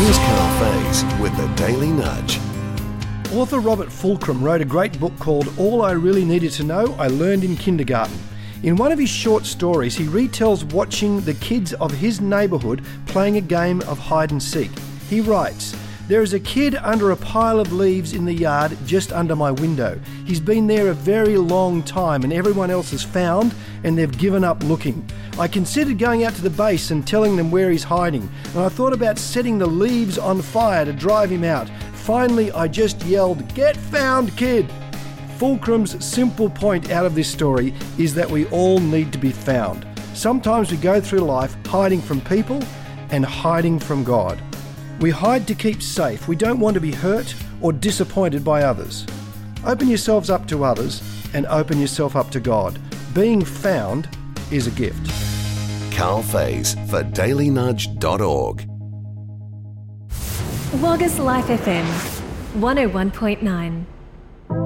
Here's Carl Faze with the Daily Nudge. Author Robert Fulcrum wrote a great book called All I Really Needed to Know I Learned in Kindergarten. In one of his short stories, he retells watching the kids of his neighbourhood playing a game of hide and seek. He writes, "There is a kid under a pile of leaves in the yard just under my window. He's been there a very long time and everyone else has found and they've given up looking. I considered going out to the base and telling them where he's hiding, and I thought about setting the leaves on fire to drive him out. Finally, I just yelled, 'Get found, kid!'" Fulcrum's simple point out of this story is that we all need to be found. Sometimes we go through life hiding from people and hiding from God. We hide to keep safe. We don't want to be hurt or disappointed by others. Open yourselves up to others and open yourself up to God. Being found is a gift. Carl Faze for dailynudge.org. Wagga's Life FM 101.9.